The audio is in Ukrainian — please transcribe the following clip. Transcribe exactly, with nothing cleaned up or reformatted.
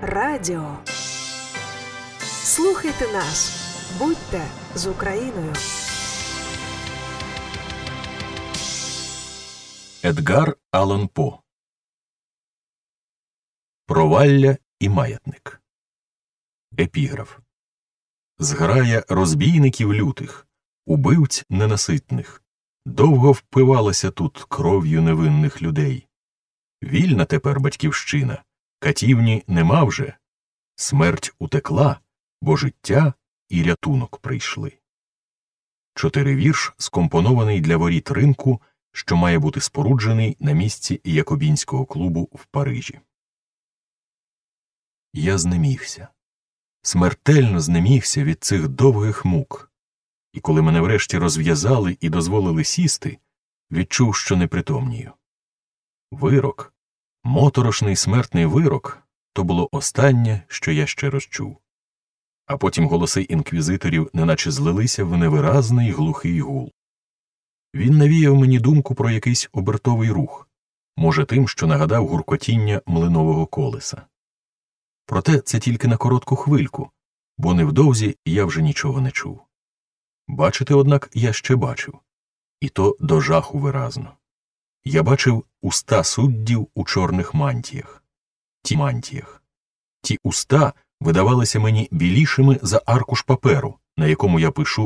Радіо. Слухайте нас. Будьте з Україною. Едгар Аллан По. Провалля і маятник. Епіграф. Зграя розбійників лютих, убивць ненаситних, довго впивалася тут кров'ю невинних людей. Вільна тепер батьківщина, катівні нема вже. Смерть утекла, бо життя і рятунок прийшли. Чотиривірш, скомпонований для воріт ринку, що має бути споруджений на місці Якобінського клубу в Парижі. Я знемігся. Смертельно знемігся від цих довгих мук. І коли мене врешті розв'язали і дозволили сісти, відчув, що непритомнію. Вирок, моторошний смертний вирок, то було останнє, що я ще раз чув. А потім голоси інквізиторів неначе злилися в невиразний глухий гул. Він навіяв мені думку про якийсь обертовий рух, може тим, що нагадав гуркотіння млинового колеса. Проте це тільки на коротку хвильку, бо невдовзі я вже нічого не чув. Бачити, однак, я ще бачив. І то до жаху виразно. Я бачив уста суддів у чорних мантіях. Ті мантіях. Ті уста видавалися мені білішими за аркуш паперу, на якому я пишу